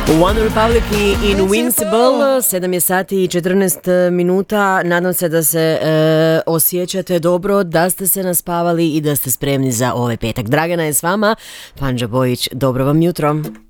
One Republic i Invincible, 7 je sati i 14 minuta. Nadam se da se osjećate dobro, da ste se naspavali i da ste spremni za ovaj petak. Dragana je s vama, Panđa Bojić, dobro vam jutro.